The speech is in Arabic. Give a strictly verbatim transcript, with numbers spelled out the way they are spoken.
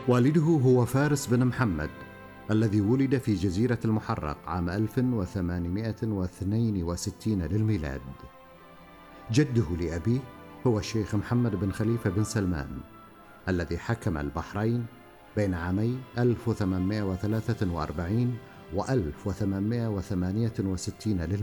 والده هو فارس بن محمد الذي ولد في جزيرة المحرق عام ألف وثمانمائة واثنين وستين للميلاد. جده لأبيه هو الشيخ محمد بن خليفة بن سلمان الذي حكم البحرين بين عامي ألف وثمانمائة وثلاثة وأربعين و ألف وثمانمائة وثمانية وستين للميلاد.